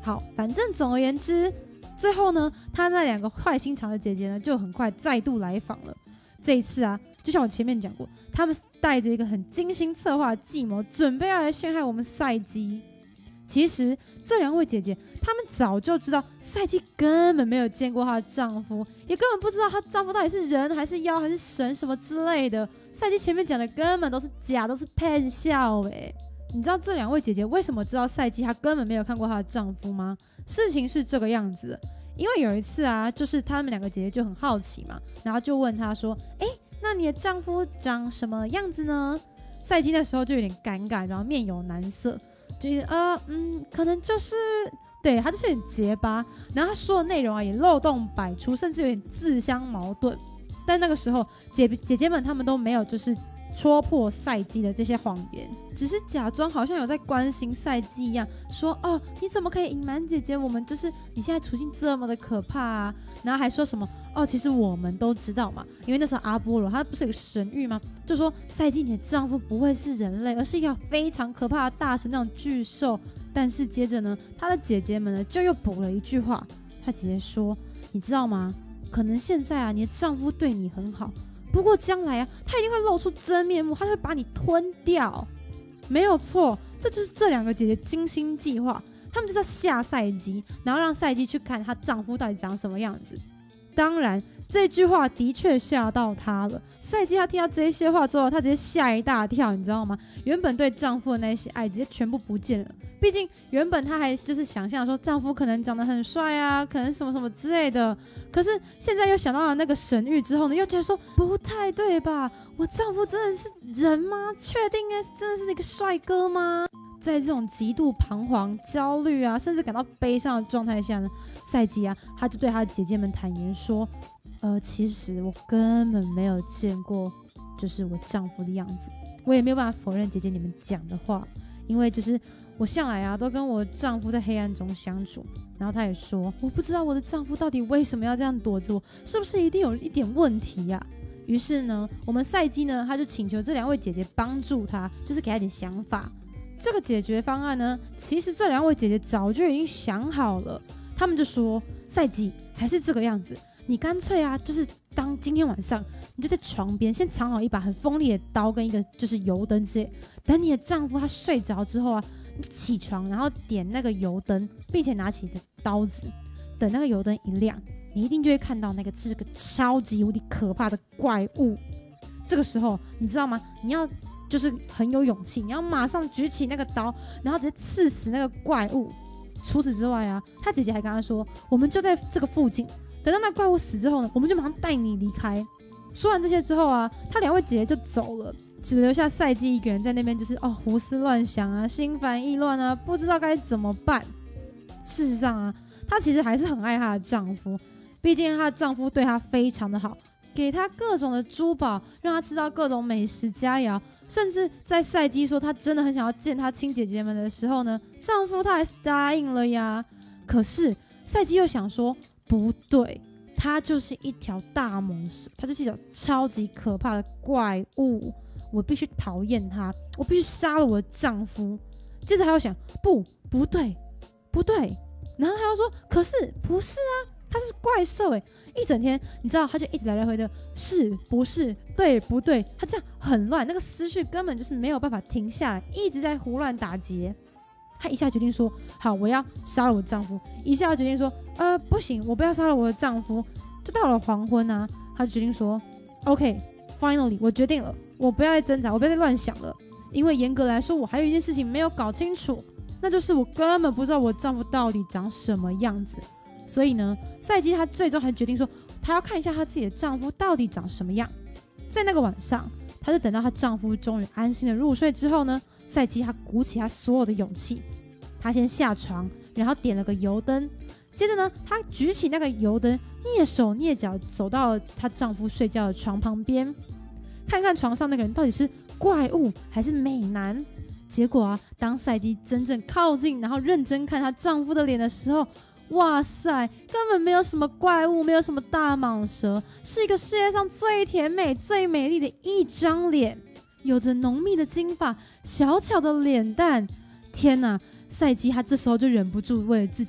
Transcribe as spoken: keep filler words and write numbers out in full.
好，反正总而言之，最后呢，他那两个坏心肠的姐姐呢，就很快再度来访了。这一次啊，就像我前面讲过，他们带着一个很精心策划的计谋，准备要来陷害我们赛姬。其实这两位姐姐，她们早就知道赛姬根本没有见过她的丈夫，也根本不知道她丈夫到底是人还是妖还是神什么之类的。赛姬前面讲的根本都是假，都是骗笑欸。你知道这两位姐姐为什么知道赛姬她根本没有看过她的丈夫吗？事情是这个样子的，因为有一次啊，就是她们两个姐姐就很好奇嘛，然后就问她说：“哎，那你的丈夫长什么样子呢？”赛姬那时候就有点尴尬，然后面有难色，就是呃嗯，可能就是对她就是有点结巴，然后她说的内容啊也漏洞百出，甚至有点自相矛盾。但那个时候姐姐姐们她们都没有就是戳破赛姬的这些谎言，只是假装好像有在关心赛姬一样，说哦你怎么可以隐瞒姐姐，我们就是你现在处境这么的可怕啊，然后还说什么哦其实我们都知道嘛，因为那时候阿波罗他不是有个神谕吗，就说赛姬你的丈夫不会是人类，而是一个非常可怕的大神，那种巨兽。但是接着呢，他的姐姐们呢就又补了一句话，他姐姐说你知道吗，可能现在啊你的丈夫对你很好，不过将来啊，他一定会露出真面目，他会把你吞掉。没有错，这就是这两个姐姐精心计划，他们就是要吓赛姬，然后让赛姬去看她丈夫到底长什么样子。当然，这句话的确吓到她了。赛姬她听到这些话之后，她直接吓一大跳，你知道吗？原本对丈夫的那些爱直接全部不见了。毕竟原本她还就是想象说丈夫可能长得很帅啊，可能什么什么之类的。可是现在又想到了那个神谕之后呢，又觉得说不太对吧？我丈夫真的是人吗？确定啊，真的是一个帅哥吗？在这种极度彷徨、焦虑啊，甚至感到悲伤的状态下呢，赛姬啊，她就对她的姐姐们坦言说：“呃，其实我根本没有见过，就是我丈夫的样子。我也没有办法否认姐姐你们讲的话，因为就是我向来啊都跟我丈夫在黑暗中相处。然后她也说，我不知道我的丈夫到底为什么要这样躲着我，是不是一定有一点问题呀、啊？”于是呢，我们赛姬呢，他就请求这两位姐姐帮助他，就是给他一点想法。这个解决方案呢，其实这两位姐姐早就已经想好了。他们就说：“赛姬，还是这个样子，你干脆啊，就是当今天晚上，你就在床边先藏好一把很锋利的刀跟一个就是油灯之类。等你的丈夫他睡着之后啊，你起床，然后点那个油灯，并且拿起你的刀子。等那个油灯一亮，你一定就会看到那个是个超级无敌可怕的怪物。这个时候，你知道吗？你要。”就是很有勇气，你要马上举起那个刀，然后直接刺死那个怪物。除此之外啊，他姐姐还跟他说，我们就在这个附近，等到那怪物死之后呢，我们就马上带你离开。说完这些之后啊，他两位姐姐就走了，只留下赛姬一个人在那边，就是哦胡思乱想啊，心烦意乱啊，不知道该怎么办。事实上啊，她其实还是很爱她的丈夫，毕竟她的丈夫对她非常的好，给她各种的珠宝，让她吃到各种美食佳肴。甚至在赛姬说她真的很想要见她亲姐姐们的时候呢，丈夫他还是答应了呀。可是赛姬又想说，不对，她就是一条大蟒蛇，她就是一条超级可怕的怪物，我必须讨厌她，我必须杀了我的丈夫。接着还要想，不，不对，不对，然后还要说，可是不是啊，他是怪兽哎！一整天，你知道，他就一直来来回的，是不是？对不对？他这样很乱，那个思绪根本就是没有办法停下来，一直在胡乱打结。他一下决定说：“好，我要杀了我的丈夫。”一下决定说：“呃，不行，我不要杀了我的丈夫。”就到了黄昏啊，他就决定说 ：“OK，finally， 我决定了，我不要再挣扎，我不要再乱想了。因为严格来说，我还有一件事情没有搞清楚，那就是我根本不知道我丈夫到底长什么样子。”所以呢，赛姬她最终还决定说，她要看一下她自己的丈夫到底长什么样。在那个晚上，她就等到她丈夫终于安心的入睡之后呢，赛姬她鼓起她所有的勇气，她先下床，然后点了个油灯，接着呢，她举起那个油灯，蹑手蹑脚走到了她丈夫睡觉的床旁边，看看床上那个人到底是怪物还是美男。结果啊，当赛姬真正靠近，然后认真看她丈夫的脸的时候，哇塞，根本没有什么怪物，没有什么大蟒蛇，是一个世界上最甜美最美丽的一张脸，有着浓密的金发，小巧的脸蛋。天哪，赛姬她这时候就忍不住为了自己